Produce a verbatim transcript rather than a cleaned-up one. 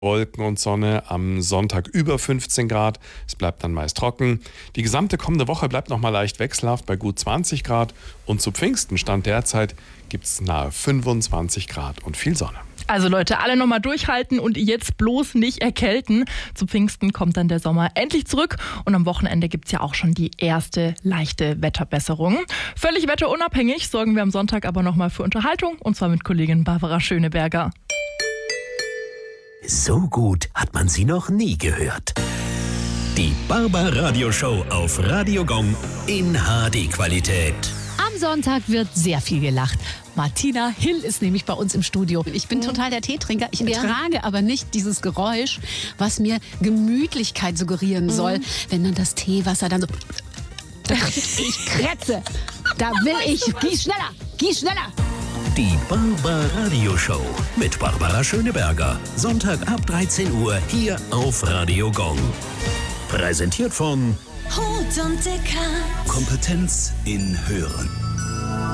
Wolken und Sonne, am Sonntag über fünfzehn Grad. Es bleibt dann meist trocken. Die gesamte kommende Woche bleibt noch mal leicht wechselhaft bei gut zwanzig Grad. Und zu Pfingsten, Stand derzeit, gibt es nahe fünfundzwanzig Grad und viel Sonne. Also Leute, alle nochmal durchhalten und jetzt bloß nicht erkälten. Zu Pfingsten kommt dann der Sommer endlich zurück und am Wochenende gibt es ja auch schon die erste leichte Wetterbesserung. Völlig wetterunabhängig sorgen wir am Sonntag aber nochmal für Unterhaltung und zwar mit Kollegin Barbara Schöneberger. So gut hat man sie noch nie gehört. Die Barbara-Radio-Show auf Radio Gong in H D-Qualität. Am Sonntag wird sehr viel gelacht. Martina Hill ist nämlich bei uns im Studio. Ich bin total der Teetrinker. Ich ertrage ja. aber nicht dieses Geräusch, was mir Gemütlichkeit suggerieren soll, mhm. wenn dann das Teewasser dann so... Ich krätze. Da will ich... Gieß schneller, gieß schneller. Die Barbara-Radio-Show mit Barbara Schöneberger. Sonntag ab dreizehn Uhr hier auf Radio Gong. Präsentiert von Hut und Deckard. Kompetenz in Hören.